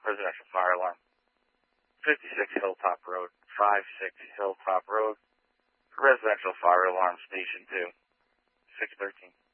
residential fire alarm. 56 Hilltop Road, 56 Hilltop Road, residential fire alarm, station 2, 613.